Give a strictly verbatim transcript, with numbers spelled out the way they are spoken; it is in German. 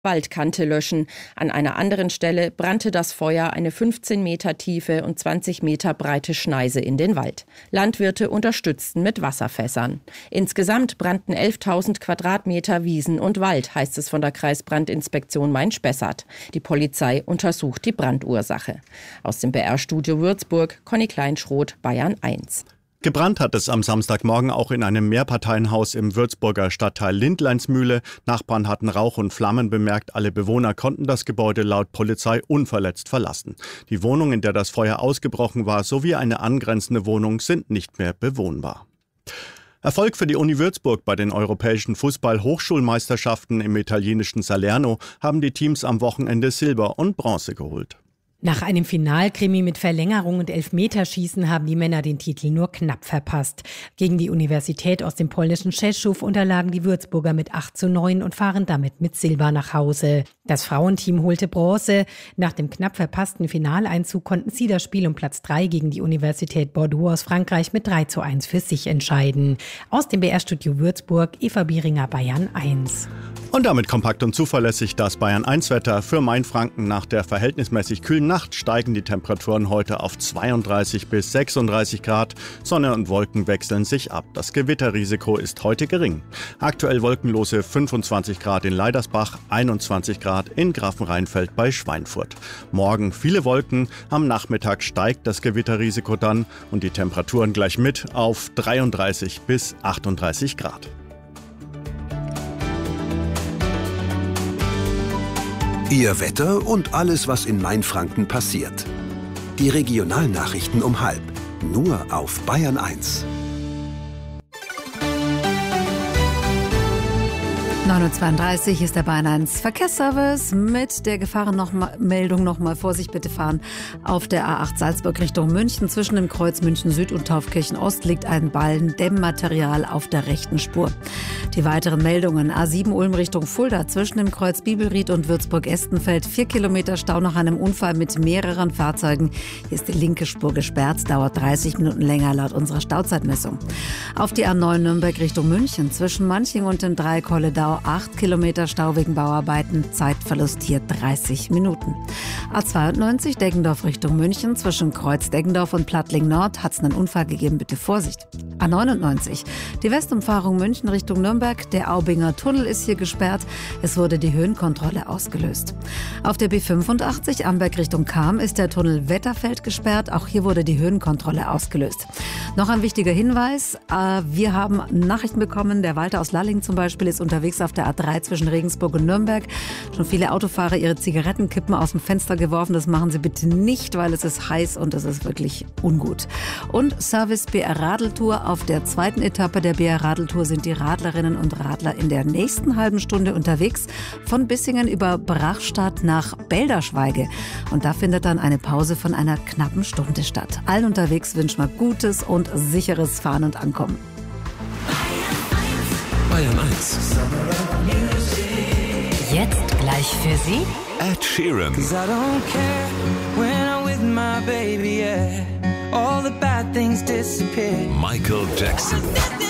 Waldkante löschen. An einer anderen Stelle brannte das Feuer eine fünfzehn Meter tiefe und zwanzig Meter breite Schneise in den Wald. Landwirte unterstützten mit Wasserfässern. Insgesamt brannten elftausend Quadratmeter Wiesen und Wald, heißt es von der Kreisbrandinspektion Main-Spessart. Die Polizei untersucht die Brandursache. Aus dem B R-Studio Würzburg, Conny Kleinschroth, Bayern eins. Gebrannt hat es am Samstagmorgen auch in einem Mehrparteienhaus im Würzburger Stadtteil Lindleinsmühle. Nachbarn hatten Rauch und Flammen bemerkt. Alle Bewohner konnten das Gebäude laut Polizei unverletzt verlassen. Die Wohnung, in der das Feuer ausgebrochen war, sowie eine angrenzende Wohnung sind nicht mehr bewohnbar. Erfolg für die Uni Würzburg bei den europäischen Fußball-Hochschulmeisterschaften im italienischen Salerno haben die Teams am Wochenende Silber und Bronze geholt. Nach einem Finalkrimi mit Verlängerung und Elfmeterschießen haben die Männer den Titel nur knapp verpasst. Gegen die Universität aus dem polnischen Rzeszów unterlagen die Würzburger mit acht zu neun und fahren damit mit Silber nach Hause. Das Frauenteam holte Bronze. Nach dem knapp verpassten Finaleinzug konnten sie das Spiel um Platz drei gegen die Universität Bordeaux aus Frankreich mit drei zu eins für sich entscheiden. Aus dem B R-Studio Würzburg, Eva Bieringer, Bayern eins. Und damit kompakt und zuverlässig das Bayern eins Wetter für Mainfranken. Nach der verhältnismäßig kühlen Nacht steigen die Temperaturen heute auf zweiunddreißig bis sechsunddreißig Grad. Sonne und Wolken wechseln sich ab. Das Gewitterrisiko ist heute gering. Aktuell wolkenlose fünfundzwanzig Grad in Leidersbach, einundzwanzig Grad in Grafenrheinfeld bei Schweinfurt. Morgen viele Wolken, am Nachmittag steigt das Gewitterrisiko dann und die Temperaturen gleich mit auf dreiunddreißig bis achtunddreißig Grad. Ihr Wetter und alles, was in Mainfranken passiert. Die Regionalnachrichten um halb. Nur auf Bayern eins. neun Uhr zweiunddreißig ist der Bayern eins Verkehrsservice mit der Gefahrenmeldung nochmal Vorsicht bitte fahren. Auf der A acht Salzburg Richtung München zwischen dem Kreuz München Süd und Taufkirchen Ost liegt ein Ballen Dämmmaterial auf der rechten Spur. Die weiteren Meldungen: A sieben Ulm Richtung Fulda zwischen dem Kreuz Bibelried und Würzburg-Estenfeld. Vier Kilometer Stau nach einem Unfall mit mehreren Fahrzeugen. Hier ist die linke Spur gesperrt, dauert dreißig Minuten länger laut unserer Stauzeitmessung. Auf die A neun Nürnberg Richtung München zwischen Manching und dem Dreieck Holledau acht Kilometer Stau wegen Bauarbeiten, Zeitverlust hier dreißig Minuten. A zweiundneunzig Deggendorf Richtung München zwischen Kreuz Deggendorf und Plattling Nord hat es einen Unfall gegeben, bitte Vorsicht. A neunundneunzig die Westumfahrung München Richtung Nürnberg, der Aubinger Tunnel ist hier gesperrt, es wurde die Höhenkontrolle ausgelöst. Auf der B fünfundachtzig Amberg Richtung Cham ist der Tunnel Wetterfeld gesperrt, auch hier wurde die Höhenkontrolle ausgelöst. Noch ein wichtiger Hinweis, wir haben Nachrichten bekommen, der Walter aus Lalling zum Beispiel ist unterwegs auf der A drei zwischen Regensburg und Nürnberg. Schon viele Autofahrer ihre Zigarettenkippen aus dem Fenster geworfen. Das machen sie bitte nicht, weil es ist heiß und es ist wirklich ungut. Und Service B R Radeltour. Auf der zweiten Etappe der B R Radeltour sind die Radlerinnen und Radler in der nächsten halben Stunde unterwegs. Von Bissingen über Brachstadt nach Belderschweige. Und da findet dann eine Pause von einer knappen Stunde statt. Allen unterwegs wünschen wir gutes und sicheres Fahren und Ankommen. Bayern eins. Jetzt gleich für Sie Ed Sheeran. Cause I don't care when I'm with my baby, yeah. All the bad things disappear. Michael Jackson.